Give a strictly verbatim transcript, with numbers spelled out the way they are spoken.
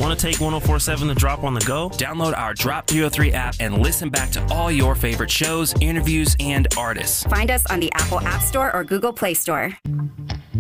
Want to take one oh four point seven The Drop on the go? Download our Drop three oh three app and listen back to all your favorite shows, interviews, and artists. Find us on the Apple App Store or Google Play Store.